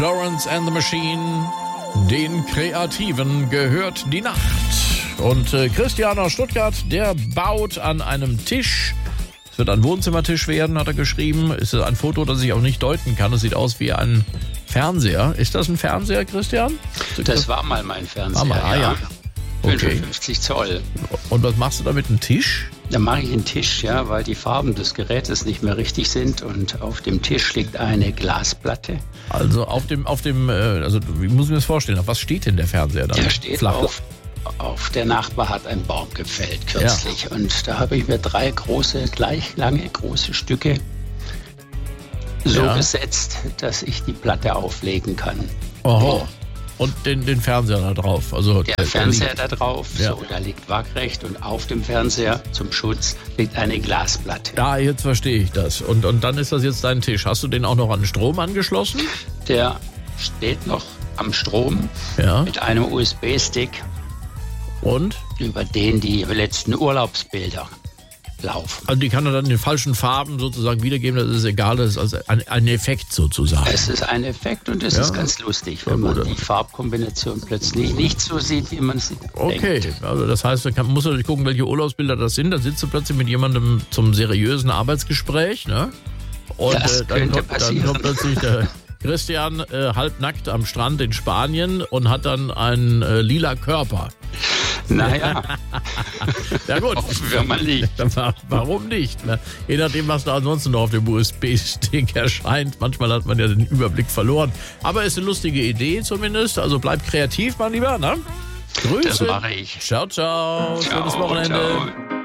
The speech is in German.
Florence and the Machine, den Kreativen gehört die Nacht. Und Christian aus Stuttgart, der baut an einem Tisch. Es wird ein Wohnzimmertisch werden, hat er geschrieben. Es ist ein Foto, das ich auch nicht deuten kann. Es sieht aus wie ein Fernseher. Ist das ein Fernseher, Christian? Das war mal mein Fernseher, ja. Okay. 55 Zoll. Und was machst du da mit einem Tisch? Da mache ich einen Tisch, ja, weil die Farben des Gerätes nicht mehr richtig sind. Und auf dem Tisch liegt eine Glasplatte. Also also wie muss ich mir das vorstellen? Auf was steht denn der Fernseher da? Der steht auf der Nachbar hat einen Baum gefällt kürzlich. Ja. Und da habe ich mir 3 große, gleich lange große Stücke so gesetzt, dass ich die Platte auflegen kann. Oho. Und den Fernseher da drauf. Also der Fernseher da drauf, so, da liegt waagrecht und auf dem Fernseher zum Schutz liegt eine Glasplatte. Ja, jetzt verstehe ich das. Und dann ist das jetzt dein Tisch. Hast du den auch noch an den Strom angeschlossen? Der steht noch am Strom mit einem USB-Stick. Und? Über den die letzten Urlaubsbilder laufen. Also die kann er dann in den falschen Farben sozusagen wiedergeben, das ist egal, das ist also ein Effekt sozusagen. Es ist ein Effekt und es ist ganz lustig, wenn man die Farbkombination plötzlich nicht so sieht, wie man sie denkt. Also das heißt, man muss natürlich gucken, welche Urlaubsbilder das sind. Da sitzt du plötzlich mit jemandem zum seriösen Arbeitsgespräch, ne? Und das könnte passieren. Dann kommt plötzlich der Christian halbnackt am Strand in Spanien und hat dann einen lila Körper. Naja. Ja gut. Hoffen wir mal nicht. Warum nicht? Ne? Je nachdem, was da ansonsten noch auf dem USB-Stick erscheint. Manchmal hat man ja den Überblick verloren. Aber ist eine lustige Idee zumindest. Also bleib kreativ, mein Lieber. Ne? Grüße. Das mache ich. Ciao, ciao. Schönes Wochenende. Ciao.